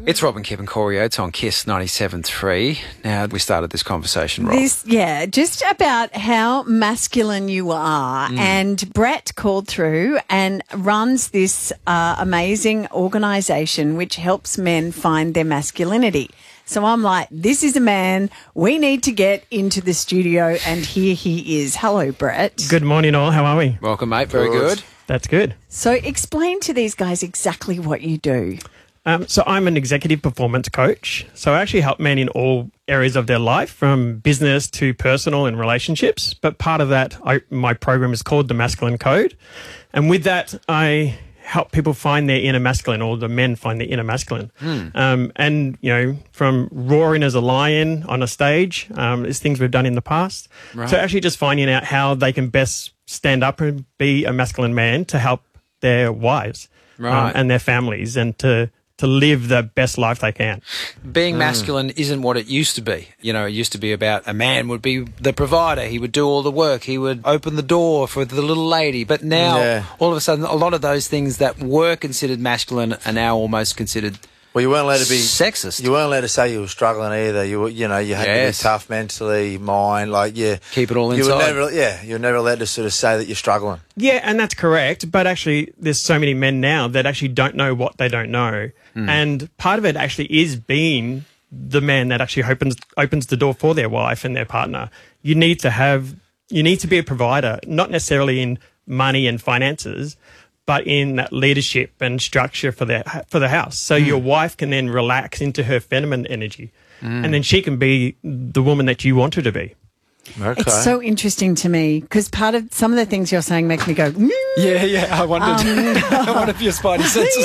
It's Rob and Kip and Corey Oates on KISS 97.3. Now, we started this conversation, Rob. Just about how masculine you are. And Brett called through and runs this amazing organisation which helps men find their masculinity. So I'm like, this is a man we need to get into the studio, and here he is. Hello, Brett. Good morning, all. How are we? Welcome, mate. Very good. That's good. So explain to these guys exactly what you do. So I'm an executive performance coach. So I actually help men in all areas of their life, from business to personal and relationships. But part of that, my program is called the Masculine Code. And with that, I help people find their inner masculine, or the men find their inner masculine. And, you know, from roaring as a lion on a stage, is things we've done in the past. Right. So actually just finding out how they can best stand up and be a masculine man to help their wives and their families, and to live the best life they can. Being masculine isn't what it used to be. You know, it used to be about a man would be the provider. He would do all the work. He would open the door for the little lady. But now, all of a sudden, a lot of those things that were considered masculine are now almost considered you weren't allowed to be sexist. You weren't allowed to say you were struggling either. You had to be tough mentally, keep it all inside. You were never allowed to sort of say that you're struggling. Yeah, and that's correct. But actually, there's so many men now that actually don't know what they don't know. And part of it actually is being the man that actually opens the door for their wife and their partner. You need to be a provider, not necessarily in money and finances, but in that leadership and structure for the house. So your wife can then relax into her feminine energy, and then she can be the woman that you want her to be. Okay. It's so interesting to me because part of some of the things you're saying make me go, Yeah, I wondered. I wonder if your spidey senses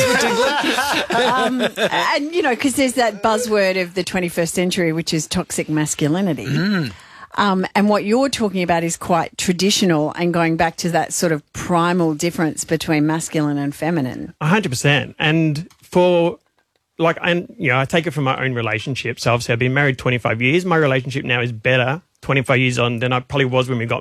were tingling. and, you know, because there's that buzzword of the 21st century, which is toxic masculinity. And what you're talking about is quite traditional and going back to that sort of primal difference between masculine and feminine. 100%. And I take it from my own relationship. So obviously I've been married 25 years. My relationship now is better 25 years on than I probably was when we got